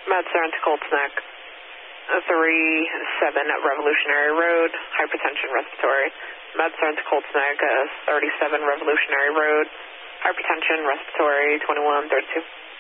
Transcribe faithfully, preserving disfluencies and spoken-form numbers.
MedStar into Colts Neck, three seven Revolutionary Road, hypertension respiratory. MedStar into Colts Neck, uh, thirty-seven Revolutionary Road, hypertension respiratory, twenty-one thirty-two.